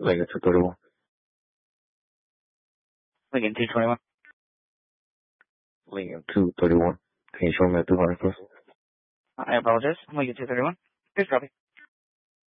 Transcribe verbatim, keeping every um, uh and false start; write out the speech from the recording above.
Lincoln two thirty-one. Lincoln two twenty-one. Lincoln two thirty-one. Can you show me a two hundred first? I apologize. Lincoln two thirty-one. Here's copy.